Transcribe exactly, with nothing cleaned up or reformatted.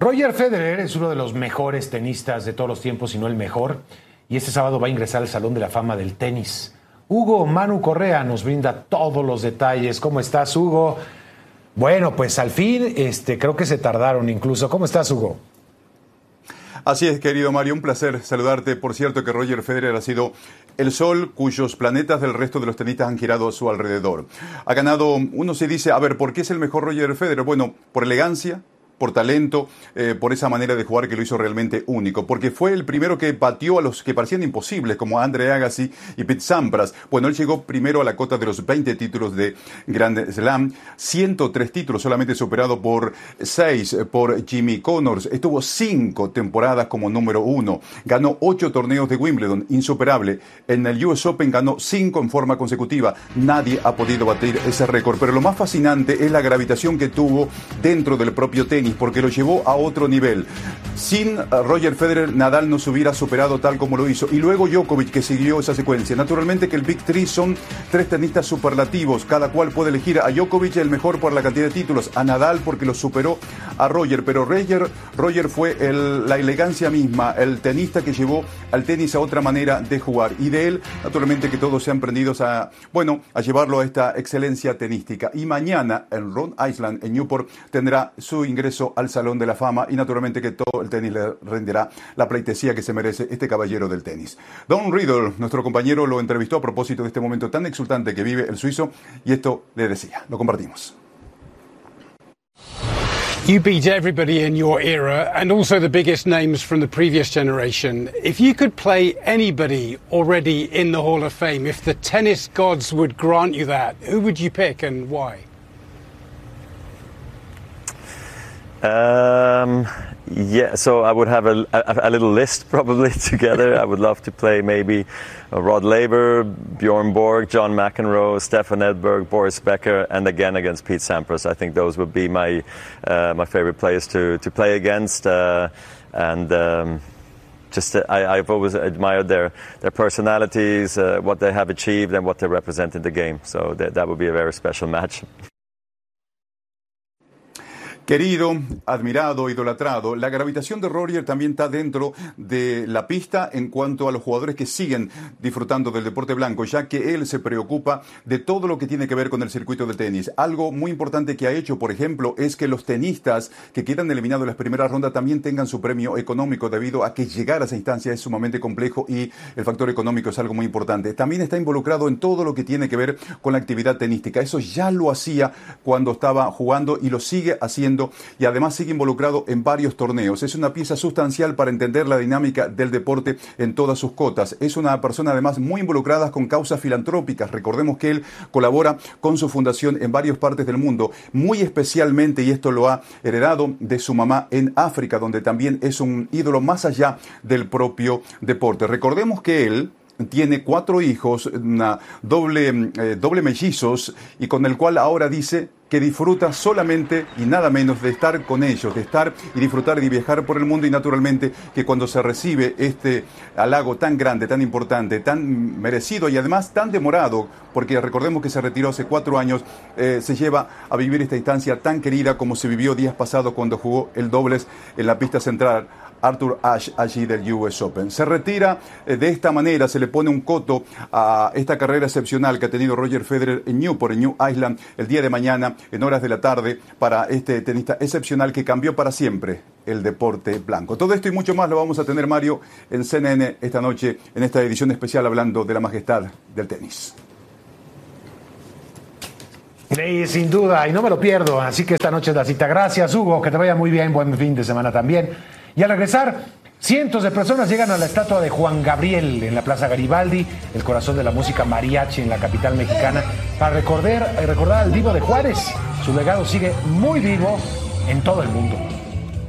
Roger Federer es uno de los mejores tenistas de todos los tiempos, si no el mejor, y este sábado va a ingresar al Salón de la Fama del Tenis. Hugo Manu Correa nos brinda todos los detalles. ¿Cómo estás, Hugo? Bueno, pues al fin, este, creo que se tardaron incluso. ¿Cómo estás, Hugo? Así es, querido Mario, un placer saludarte. Por cierto que Roger Federer ha sido el sol cuyos planetas del resto de los tenistas han girado a su alrededor. Ha ganado, uno se dice, a ver, ¿por qué es el mejor Roger Federer? Bueno, por elegancia, por talento, eh, por esa manera de jugar que lo hizo realmente único, porque fue el primero que batió a los que parecían imposibles, como Andre Agassi y Pete Sampras. Bueno, él llegó primero a la cota de los veinte títulos de Grand Slam, ciento tres títulos, solamente superado por seis por Jimmy Connors. Estuvo cinco temporadas como número uno, ganó ocho torneos de Wimbledon, insuperable. En el U S Open ganó cinco en forma consecutiva. Nadie ha podido batir ese récord, pero lo más fascinante es la gravitación que tuvo dentro del propio tenis, porque lo llevó a otro nivel. Sin Roger Federer, Nadal no se hubiera superado tal como lo hizo. Y luego Djokovic, que siguió esa secuencia. Naturalmente que el Big Three son tres tenistas superlativos. Cada cual puede elegir a Djokovic el mejor por la cantidad de títulos, a Nadal porque lo superó a Roger. Pero Roger, Roger fue el, la elegancia misma, el tenista que llevó al tenis a otra manera de jugar. Y de él, naturalmente que todos sean prendidos a, bueno, a llevarlo a esta excelencia tenística. Y mañana en Rhode Island, en Newport, tendrá su ingreso al Salón de la Fama y naturalmente que todo el tenis le rendirá la pleitesía que se merece este caballero del tenis. Don Riddle, nuestro compañero, lo entrevistó a propósito de este momento tan exultante que vive el suizo y esto le decía. Lo compartimos. You beat everybody in your era and also the biggest names from the previous generation. If you could play anybody already in the Hall of Fame, if the tennis gods would grant you that, who would you pick and why? Um, yeah, so I would have a, a, a little list probably together. I would love to play maybe uh, Rod Laver, Bjorn Borg, John McEnroe, Stefan Edberg, Boris Becker, and again against Pete Sampras. I think those would be my uh, my favorite players to, to play against. Uh, and um, just uh, I, I've always admired their, their personalities, uh, what they have achieved, and what they represent in the game. So that, that would be a very special match. Querido, admirado, idolatrado, la gravitación de Roger también está dentro de la pista en cuanto a los jugadores que siguen disfrutando del deporte blanco, ya que él se preocupa de todo lo que tiene que ver con el circuito de tenis. Algo muy importante que ha hecho, por ejemplo, es que los tenistas que quedan eliminados en las primeras rondas también tengan su premio económico, debido a que llegar a esa instancia es sumamente complejo y el factor económico es algo muy importante. También está involucrado en todo lo que tiene que ver con la actividad tenística. Eso ya lo hacía cuando estaba jugando y lo sigue haciendo. Y además sigue involucrado en varios torneos. Es una pieza sustancial para entender la dinámica del deporte en todas sus cotas. Es una persona además muy involucrada con causas filantrópicas. Recordemos que él colabora con su fundación en varias partes del mundo, muy especialmente, y esto lo ha heredado de su mamá, en África, donde también es un ídolo más allá del propio deporte. Recordemos que él tiene cuatro hijos, una doble, eh, doble mellizos, y con el cual ahora dice que disfruta solamente y nada menos de estar con ellos, de estar y disfrutar de viajar por el mundo, y naturalmente que cuando se recibe este halago tan grande, tan importante, tan merecido y además tan demorado, porque recordemos que se retiró hace cuatro años, eh, se lleva a vivir esta instancia tan querida como se vivió días pasados cuando jugó el dobles en la pista central Arthur Ashe allí del U S Open. Se retira eh, de esta manera, se le pone un coto a esta carrera excepcional que ha tenido Roger Federer en Newport, en New Island, el día de mañana, en horas de la tarde, para este tenista excepcional que cambió para siempre el deporte blanco. Todo esto y mucho más lo vamos a tener, Mario, en C N N esta noche, en esta edición especial hablando de la majestad del tenis. Sí, sin duda, y no me lo pierdo, así que esta noche es la cita. Gracias, Hugo, que te vaya muy bien, buen fin de semana también. Y al regresar, cientos de personas llegan a la estatua de Juan Gabriel en la Plaza Garibaldi, el corazón de la música mariachi en la capital mexicana, para recordar, recordar al Divo de Juárez. Su legado sigue muy vivo en todo el mundo.